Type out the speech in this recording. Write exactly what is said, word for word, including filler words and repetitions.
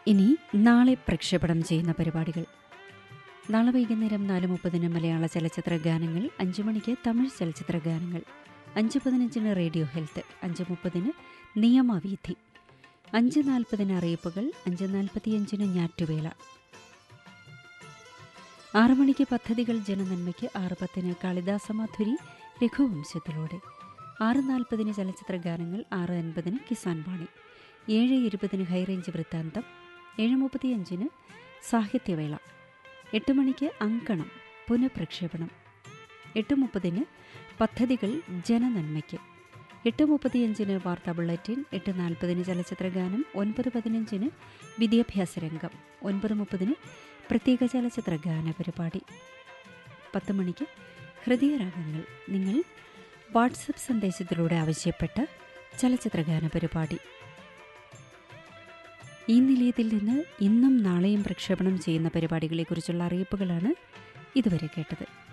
ഇനി നാളെ പ്രക്ഷേപണം ചെയ്യുന്ന പരിപാടികൾ. നാളെ വൈകുന്നേരം നാല് മുപ്പതിന് മലയാള ചലച്ചിത്ര ഗാനങ്ങൾ, അഞ്ചു മണിക്ക് തമിഴ് ചലച്ചിത്ര ഗാനങ്ങൾ, അഞ്ച് പതിനഞ്ചിന് റേഡിയോ ഹെൽത്ത്, അഞ്ച് മുപ്പതിന് നിയമവീഥി, അഞ്ച് നാൽപ്പതിന് അറിയിപ്പുകൾ, അഞ്ച് നാൽപ്പത്തിയഞ്ചിന് ഞാറ്റുവേള, ആറു മണിക്ക് പദ്ധതികൾ ജനനന്മയ്ക്ക്, ആറ് പത്തിന് കാളിദാസമാധുരി രഘുവംശത്തിലൂടെ, ആറ് നാൽപ്പതിന് ചലച്ചിത്ര ഗാനങ്ങൾ, ആറ് അൻപതിന് കിസാൻ വാണി, ഏഴ് ഇരുപതിന് ഹൈറേഞ്ച് വൃത്താന്തം, ഏഴ് മുപ്പത്തിയഞ്ചിന് സാഹിത്യവേള, എട്ട് മണിക്ക് അങ്കണം പുനഃപ്രക്ഷേപണം, എട്ട് മുപ്പതിന് പദ്ധതികൾ ജനനന്മയ്ക്ക്, എട്ട് മുപ്പത്തിയഞ്ചിന് വാർത്താ ബുള്ളറ്റിൻ, എട്ട് നാൽപ്പതിന് ചലച്ചിത്ര ഗാനം, ഒൻപത് പതിനഞ്ചിന് വിദ്യാഭ്യാസ രംഗം, ഒൻപത് മുപ്പതിന് പ്രത്യേക ചലച്ചിത്ര ഗാന പരിപാടി, പത്ത് മണിക്ക് ഹൃദയരാഗങ്ങൾ, നിങ്ങൾ വാട്സപ്പ് സന്ദേശത്തിലൂടെ ആവശ്യപ്പെട്ട ചലച്ചിത്ര ഗാന പരിപാടി. ഈ നിലയത്തിൽ നിന്ന് ഇന്നും നാളെയും പ്രക്ഷേപണം ചെയ്യുന്ന പരിപാടികളെക്കുറിച്ചുള്ള അറിയിപ്പുകളാണ് ഇതുവരെ കേട്ടത്.